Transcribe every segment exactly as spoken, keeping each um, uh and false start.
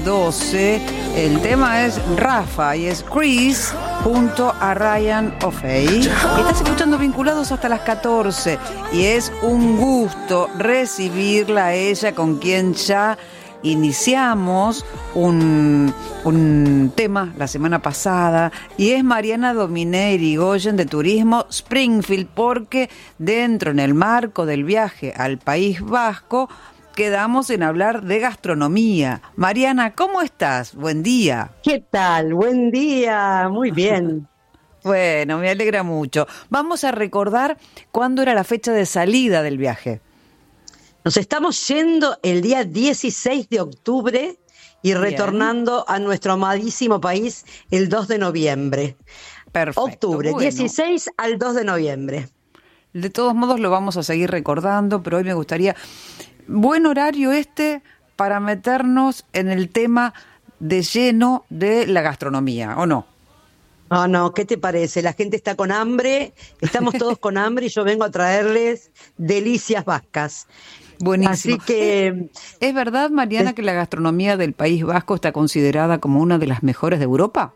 doce. El tema es Rafa y es Chris junto a Ryan O'Fay. Estás escuchando Vinculados hasta las catorce y es un gusto recibirla a ella, con quien ya iniciamos un, un tema la semana pasada, y es Mariana Dominé Irigoyen de Turismo Springfield, porque dentro, en el marco del viaje al País Vasco, quedamos en hablar de gastronomía. Mariana, ¿cómo estás? Buen día. ¿Qué tal? Buen día, muy bien. Bueno, me alegra mucho. Vamos a recordar cuándo era la fecha de salida del viaje. Nos estamos yendo el día dieciséis de octubre y retornando Bien. a nuestro amadísimo país el dos de noviembre. Perfecto. Octubre, bueno. dieciséis al dos de noviembre. De todos modos lo vamos a seguir recordando, pero hoy me gustaría... Buen horario este para meternos en el tema de lleno de la gastronomía, ¿o no? No, no, ¿qué te parece? La gente está con hambre, estamos todos con hambre y yo vengo a traerles delicias vascas. Buenísimo. Así que... ¿Es, ¿Es verdad, Mariana, que la gastronomía del País Vasco está considerada como una de las mejores de Europa?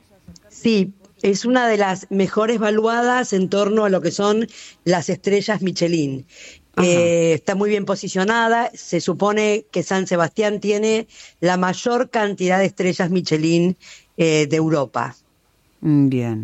Sí, es una de las mejores valuadas en torno a lo que son las estrellas Michelin. Eh, está muy bien posicionada. Se supone que San Sebastián tiene la mayor cantidad de estrellas Michelin eh, de Europa. Bien.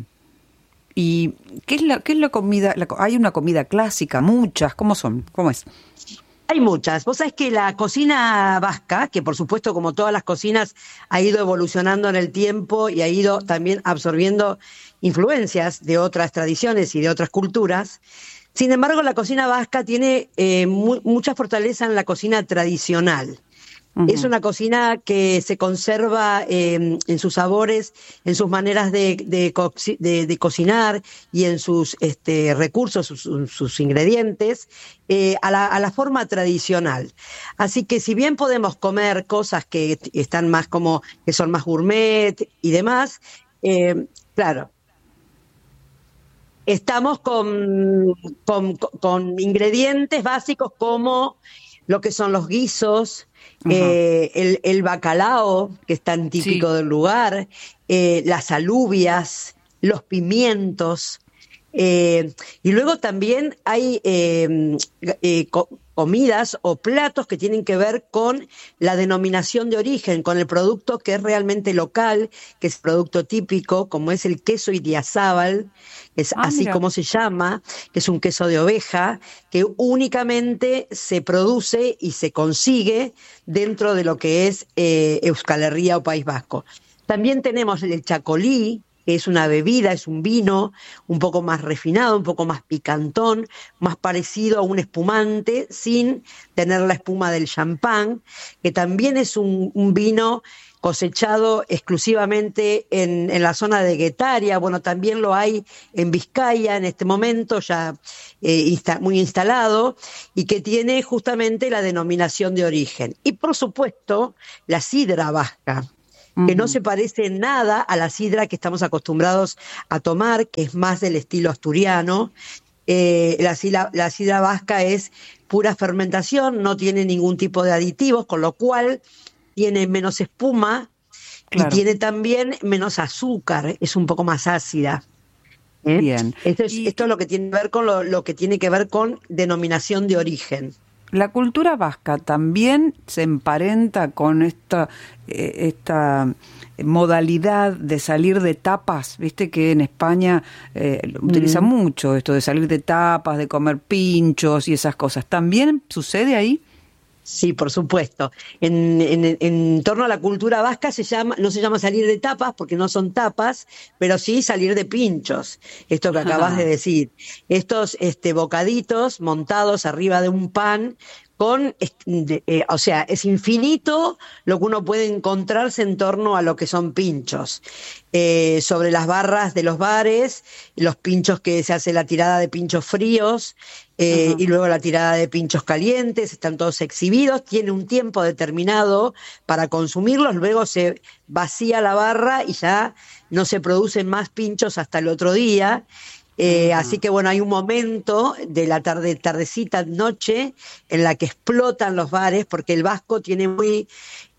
¿Y qué es la, qué es la comida? La, ¿Hay una comida clásica? Muchas. ¿Cómo son? ¿Cómo es? Hay muchas. Vos sabés que la cocina vasca, que por supuesto como todas las cocinas ha ido evolucionando en el tiempo y ha ido también absorbiendo influencias de otras tradiciones y de otras culturas. Sin embargo, la cocina vasca tiene eh, mu- mucha fortaleza en la cocina tradicional. Uh-huh. Es una cocina que se conserva eh, en sus sabores, en sus maneras de, de, co- de, de cocinar y en sus este, recursos, sus, sus ingredientes, eh, a, la, a la forma tradicional. Así que si bien podemos comer cosas que están más como, que son más gourmet y demás, eh, claro, estamos con, con, con ingredientes básicos como lo que son los guisos, uh-huh. eh, el, el bacalao, que es tan típico sí. del lugar, eh, las alubias, los pimientos, eh, y luego también hay eh, eh, co- comidas o platos que tienen que ver con la denominación de origen, con el producto que es realmente local, que es producto típico, como es el queso Idiazábal, es ah, así mira. como se llama, que es un queso de oveja, que únicamente se produce y se consigue dentro de lo que es eh, Euskal Herria o País Vasco. También tenemos el chacolí, que es una bebida, es un vino un poco más refinado, un poco más picantón, más parecido a un espumante, sin tener la espuma del champán, que también es un, un vino cosechado exclusivamente en, en la zona de Guetaria. Bueno, también lo hay en Vizcaya en este momento, ya eh, insta- muy instalado, y que tiene justamente la denominación de origen. Y por supuesto, la sidra vasca, que no se parece en nada a la sidra que estamos acostumbrados a tomar, que es más del estilo asturiano. Eh, la, sidra, la sidra vasca es pura fermentación, no tiene ningún tipo de aditivos, con lo cual tiene menos espuma claro. y tiene también menos azúcar, es un poco más ácida. ¿Eh? Bien. Esto es, y... esto es lo que tiene que ver con lo, lo que tiene que ver con denominación de origen. La cultura vasca también se emparenta con esta, eh, esta modalidad de salir de tapas, viste que en España eh, utilizan mm. mucho esto de salir de tapas, de comer pinchos y esas cosas. ¿También sucede ahí? Sí, por supuesto. En, en, en torno a la cultura vasca se llama, no se llama salir de tapas porque no son tapas, pero sí salir de pinchos. Esto que acabas ah. de decir. Estos este, bocaditos montados arriba de un pan con, eh, o sea, es infinito lo que uno puede encontrarse en torno a lo que son pinchos. Eh, sobre las barras de los bares, los pinchos que se hace la tirada de pinchos fríos, eh, uh-huh. y luego la tirada de pinchos calientes, están todos exhibidos, tiene un tiempo determinado para consumirlos, luego se vacía la barra y ya no se producen más pinchos hasta el otro día. Eh, uh-huh. Así que bueno, hay un momento de la tarde, tardecita, noche, en la que explotan los bares, porque el vasco tiene muy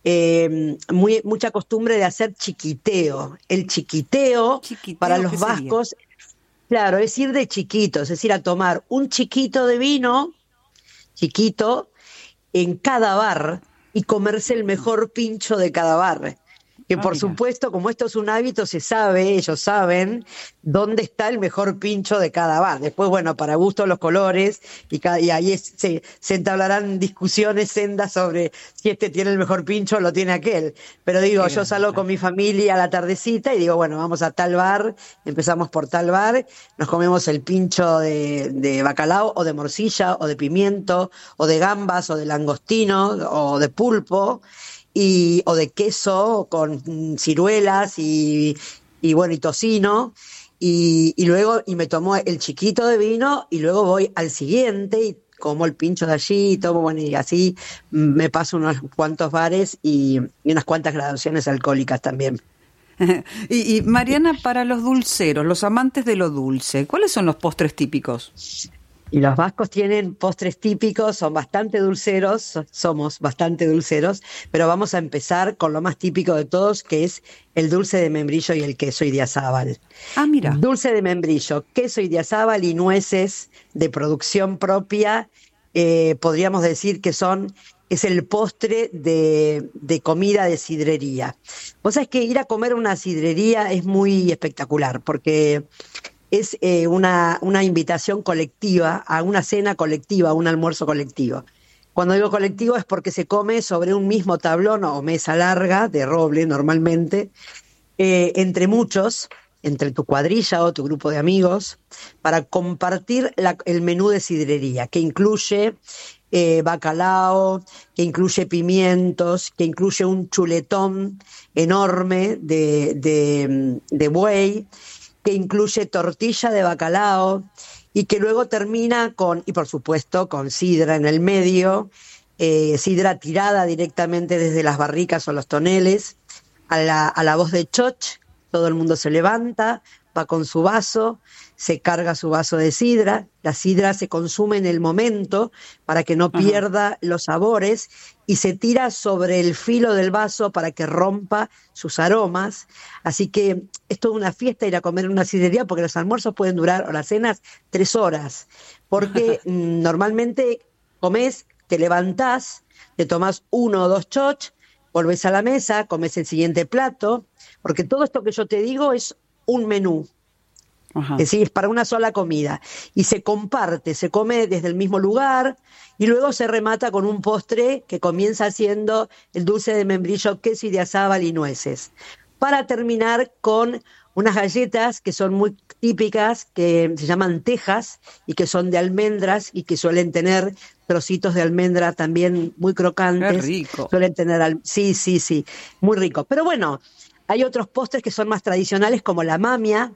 eh, muy, mucha costumbre de hacer chiquiteo. El chiquiteo, ¿Chiquiteo para los qué vascos, claro, es ir de chiquitos, es decir, a tomar un chiquito de vino, chiquito, en cada bar y comerse el mejor pincho de cada bar. Que Ah, por mira. supuesto, como esto es un hábito, se sabe, ellos saben dónde está el mejor pincho de cada bar. Después, bueno, para gusto los colores, y, cada, y ahí es, se, se entablarán discusiones sendas sobre si este tiene el mejor pincho o lo tiene aquel. Pero digo, Qué yo grande. salgo con mi familia a la tardecita y digo, bueno, vamos a tal bar, empezamos por tal bar, nos comemos el pincho de, de bacalao o de morcilla o de pimiento o de gambas o de langostino o de pulpo. Y, o de queso con ciruelas y, y bueno, y tocino, y, y luego, y me tomo el chiquito de vino, y luego voy al siguiente, y como el pincho de allí, y tomo, bueno, y así me paso unos cuantos bares y, y unas cuantas graduaciones alcohólicas también. y, y Mariana, para los dulceros, los amantes de lo dulce, ¿cuáles son los postres típicos? Y los vascos tienen postres típicos, son bastante dulceros, somos bastante dulceros, pero vamos a empezar con lo más típico de todos, que es el dulce de membrillo y el queso idiazábal. Ah, mira. Dulce de membrillo, queso idiazábal y nueces de producción propia, eh, podríamos decir que son, es el postre de, de comida de sidrería. Vos sabés que ir a comer a una sidrería es muy espectacular, porque es eh, una, una invitación colectiva, a una cena colectiva, a un almuerzo colectivo. Cuando digo colectivo es porque se come sobre un mismo tablón o mesa larga, de roble normalmente, eh, entre muchos, entre tu cuadrilla o tu grupo de amigos, para compartir la, el menú de sidrería, que incluye eh, bacalao, que incluye pimientos, que incluye un chuletón enorme de, de, de buey, que incluye tortilla de bacalao y que luego termina con, y por supuesto con sidra en el medio, eh, sidra tirada directamente desde las barricas o los toneles, a la, a la voz de choch, todo el mundo se levanta, va con su vaso, se carga su vaso de sidra, la sidra se consume en el momento para que no pierda Ajá. los sabores y se tira sobre el filo del vaso para que rompa sus aromas. Así que es toda una fiesta ir a comer en una sidrería porque los almuerzos pueden durar, o las cenas, tres horas. Porque normalmente comés, te levantás, te tomás uno o dos choch, volvés a la mesa, comes el siguiente plato, porque todo esto que yo te digo es un menú. Ajá. Es decir, es para una sola comida y se comparte, se come desde el mismo lugar y luego se remata con un postre que comienza siendo el dulce de membrillo, queso idiazábal y nueces, para terminar con unas galletas que son muy típicas, que se llaman tejas y que son de almendras y que suelen tener trocitos de almendra también muy crocantes. Qué rico. Suelen tener, al... sí, sí, sí, muy rico. Pero bueno, hay otros postres que son más tradicionales como la mamia,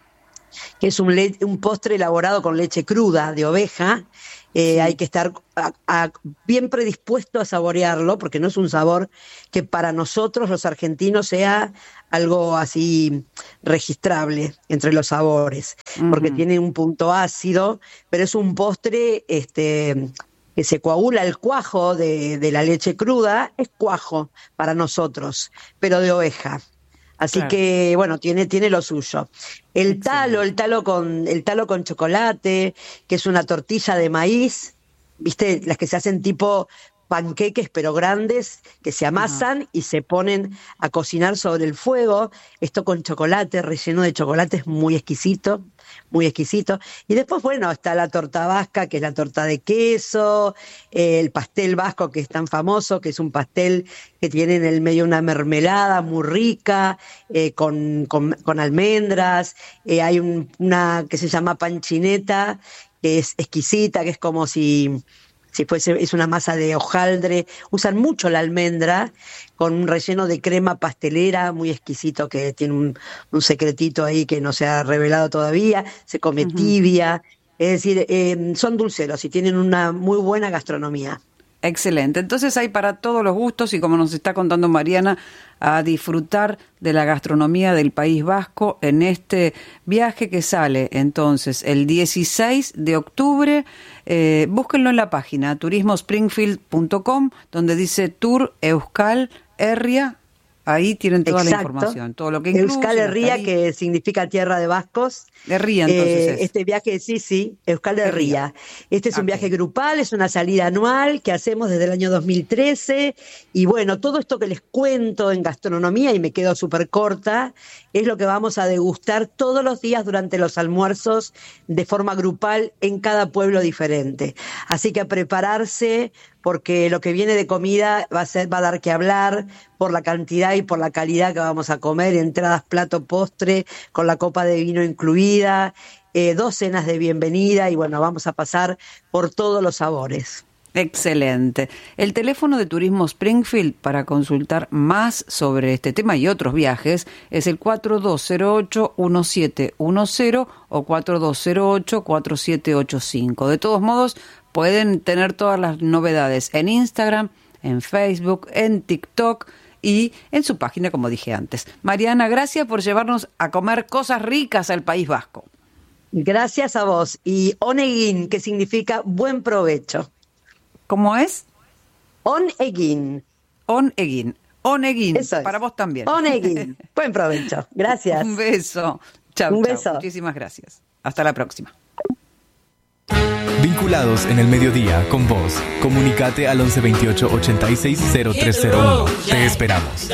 que es un, le- un postre elaborado con leche cruda de oveja. Eh, sí. Hay que estar a, a, bien predispuesto a saborearlo, porque no es un sabor que para nosotros los argentinos sea algo así registrable entre los sabores, uh-huh. porque tiene un punto ácido, pero es un postre este, que se coagula el cuajo de, de la leche cruda, es cuajo para nosotros, pero de oveja. Así claro. que, bueno, tiene, tiene lo suyo. El talo, el talo con, el talo con chocolate, que es una tortilla de maíz, ¿viste? Las que se hacen tipo panqueques, pero grandes, que se amasan uh-huh. y se ponen a cocinar sobre el fuego. Esto con chocolate, relleno de chocolate, es muy exquisito, muy exquisito. Y después, bueno, está la torta vasca, que es la torta de queso, eh, el pastel vasco, que es tan famoso, que es un pastel que tiene en el medio una mermelada muy rica, eh, con, con, con almendras. Eh, hay un, una que se llama panchineta, que es exquisita, que es como si... si fuese, es una masa de hojaldre, usan mucho la almendra, con un relleno de crema pastelera muy exquisito, que tiene un, un secretito ahí que no se ha revelado todavía, se come uh-huh. tibia, es decir, eh, son dulceros y tienen una muy buena gastronomía. Excelente, entonces hay para todos los gustos y como nos está contando Mariana, a disfrutar de la gastronomía del País Vasco en este viaje que sale entonces el dieciséis de octubre. Eh, búsquenlo en la página turismo springfield punto com, donde dice Tour Euskal Herria, ahí tienen toda Exacto. la información, todo lo que incluye. Euskal Herria, que significa tierra de vascos. Herria, entonces Eh, es. este viaje, sí, sí, Euskal Herria. Herria. Este es un Ok. viaje grupal, es una salida anual que hacemos desde el año dos mil trece. Y bueno, todo esto que les cuento en gastronomía, y me quedo súper corta, es lo que vamos a degustar todos los días durante los almuerzos de forma grupal en cada pueblo diferente. Así que a prepararse, porque lo que viene de comida va a ser, va a dar que hablar por la cantidad y por la calidad que vamos a comer, entradas, plato, postre, con la copa de vino incluida, eh, dos cenas de bienvenida, y bueno, vamos a pasar por todos los sabores. Excelente. El teléfono de Turismo Springfield para consultar más sobre este tema y otros viajes es el cuatro dos cero ocho, uno siete uno cero o cuatro dos cero ocho, cuatro siete ocho cinco. De todos modos, pueden tener todas las novedades en Instagram, en Facebook, en TikTok y en su página, como dije antes. Mariana, gracias por llevarnos a comer cosas ricas al País Vasco. Gracias a vos. Y onegin, que significa buen provecho. ¿Cómo es? Onegin. Onegin. Onegin. Eso es. Para vos también. Onegin. Buen provecho. Gracias. Un beso. Chau, Un chau. beso. Muchísimas gracias. Hasta la próxima. Vinculados en el mediodía con vos. Comunicate al once veintiocho ochenta y seis cero tres cero uno. Te esperamos.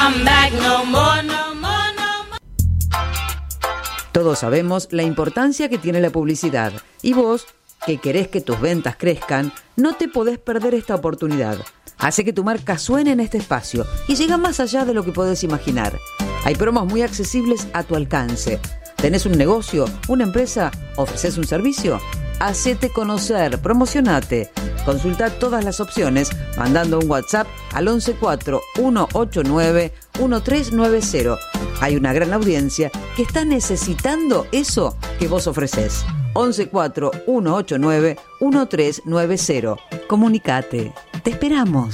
Todos sabemos la importancia que tiene la publicidad. Y vos, que querés que tus ventas crezcan, no te podés perder esta oportunidad. Hace que tu marca suene en este espacio y llega más allá de lo que podés imaginar. Hay promos muy accesibles a tu alcance. ¿Tenés un negocio, una empresa? ¿Ofreces un servicio? Hacete conocer, promocionate. Consulta todas las opciones mandando un WhatsApp al once cuatro uno ocho nueve uno tres nueve cero. Hay una gran audiencia que está necesitando eso que vos ofrecés. once cuatro uno ocho nueve uno tres nueve cero. Comunicate. Te esperamos.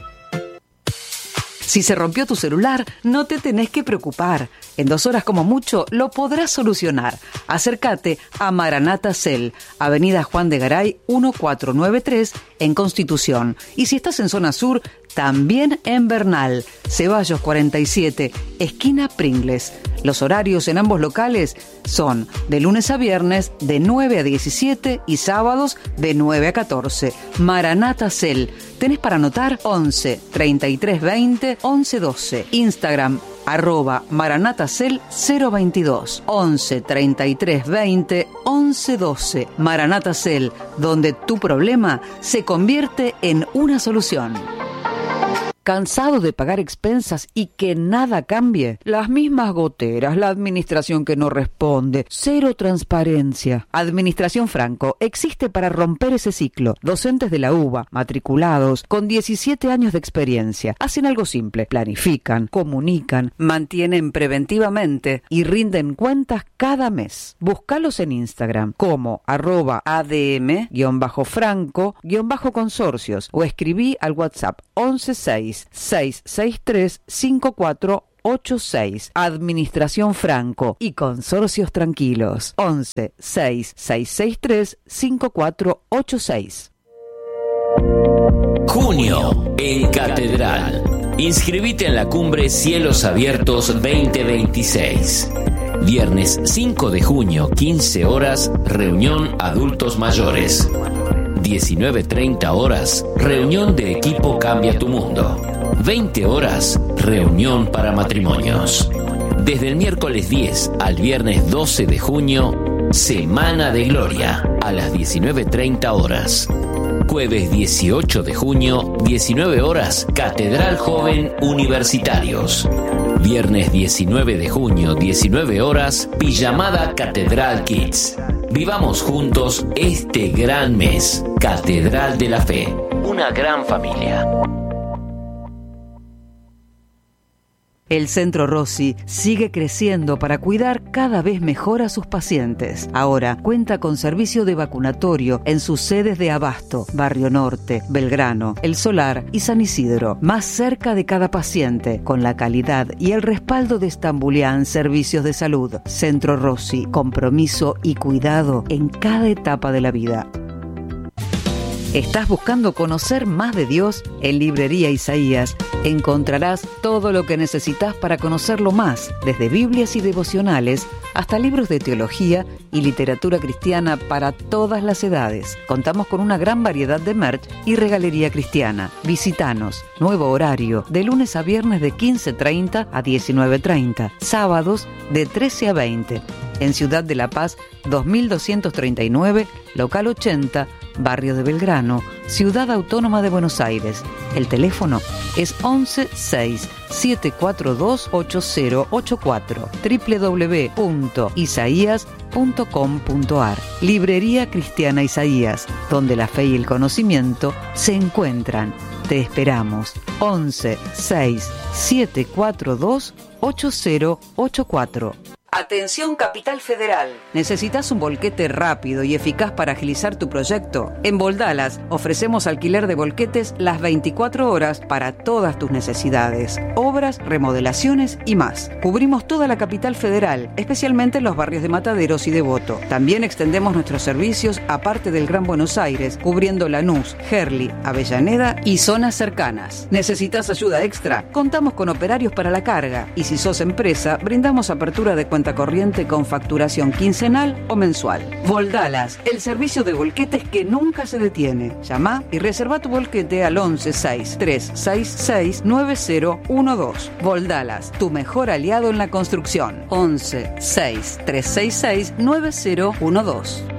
Si se rompió tu celular, no te tenés que preocupar. En dos horas como mucho lo podrás solucionar. Acércate a Maranata Cell, Avenida Juan de Garay catorce noventa y tres en Constitución. Y si estás en zona sur, también en Bernal, Ceballos cuarenta y siete, esquina Pringles. Los horarios en ambos locales son de lunes a viernes de nueve a diecisiete y sábados de nueve a catorce. Maranata Cell. Tenés para anotar once treinta y tres veinte once doce. Instagram arroba maranatacel cero veintidós. once treinta y tres veinte once doce. Maranatacel, donde tu problema se convierte en una solución. ¿Cansado de pagar expensas y que nada cambie? Las mismas goteras, la administración que no responde, cero transparencia. Administración Franco existe para romper ese ciclo. Docentes de la UBA, matriculados, con diecisiete años de experiencia, hacen algo simple: planifican, comunican, mantienen preventivamente y rinden cuentas cada mes. Búscalos en Instagram como arroba adm guión bajo franco guión bajo consorcios o escribí al WhatsApp once seis seis seis tres cinco cuatro ocho seis. Administración Franco y Consorcios Tranquilos. once seis seis seis tres cinco cuatro ocho seis. Junio en Catedral. Inscribite en la cumbre Cielos Abiertos veinte veintiséis. Viernes cinco de junio, quince horas, reunión adultos mayores. diecinueve treinta horas, reunión de equipo Cambia tu Mundo. veinte horas, reunión para matrimonios. Desde el miércoles diez al viernes doce de junio, Semana de Gloria, a las diecinueve treinta horas. Jueves dieciocho de junio, diecinueve horas, Catedral Joven Universitarios. Viernes diecinueve de junio, diecinueve horas, Pijamada Catedral Kids. Vivamos juntos este gran mes. Catedral de la Fe, una gran familia. El Centro Rossi sigue creciendo para cuidar cada vez mejor a sus pacientes. Ahora cuenta con servicio de vacunatorio en sus sedes de Abasto, Barrio Norte, Belgrano, El Solar y San Isidro, más cerca de cada paciente, con la calidad y el respaldo de Stambulian Servicios de Salud. Centro Rossi, compromiso y cuidado en cada etapa de la vida. ¿Estás buscando conocer más de Dios? En Librería Isaías encontrarás todo lo que necesitas para conocerlo más, desde Biblias y devocionales hasta libros de teología y literatura cristiana para todas las edades. Contamos con una gran variedad de merch y regalería cristiana. Visítanos. Nuevo horario, de lunes a viernes de quince treinta a diecinueve treinta, sábados de trece a veinte. En Ciudad de La Paz, dos mil doscientos treinta y nueve, local ochenta, Barrio de Belgrano, Ciudad Autónoma de Buenos Aires. El teléfono es once seis siete cuatro dos ocho cero ocho cuatro, doble u doble u doble u punto isaías punto com punto a r. Librería Cristiana Isaías, donde la fe y el conocimiento se encuentran. Te esperamos. once seis siete cuatro dos ocho cero ocho cuatro. Atención Capital Federal. ¿Necesitas un volquete rápido y eficaz para agilizar tu proyecto? En Voldalas ofrecemos alquiler de volquetes las veinticuatro horas para todas tus necesidades, obras, remodelaciones y más. Cubrimos toda la Capital Federal, especialmente en los barrios de Mataderos y Devoto. También extendemos nuestros servicios a parte del Gran Buenos Aires, cubriendo Lanús, Gerli, Avellaneda y zonas cercanas. ¿Necesitas ayuda extra? Contamos con operarios para la carga y si sos empresa, brindamos apertura de cuenta corriente con facturación quincenal o mensual. Voldalas, el servicio de volquetes que nunca se detiene. Llama y reserva tu volquete al once seis tres seis seis nueve cero uno dos. Voldalas, tu mejor aliado en la construcción. once seis tres seis seis nueve cero uno dos.